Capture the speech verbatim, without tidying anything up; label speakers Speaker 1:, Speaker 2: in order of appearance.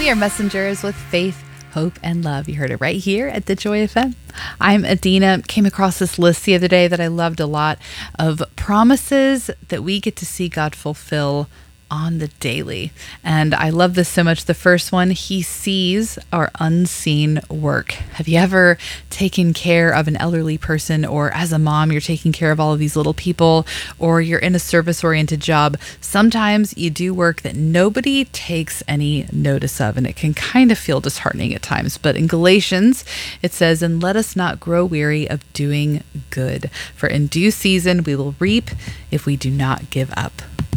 Speaker 1: We are messengers with faith, hope, and love. You heard it right here at The Joy F M. I'm Adina. Came across this list the other day that I loved a lot of promises that we get to see God fulfill on the daily. And I love this so much. The first one, he sees our unseen work. Have you ever taken care of an elderly person, or as a mom, you're taking care of all of these little people, or you're in a service-oriented job? Sometimes you do work that nobody takes any notice of, and it can kind of feel disheartening at times. But in Galatians, it says, "And let us not grow weary of doing good, for in due season we will reap if we do not give up."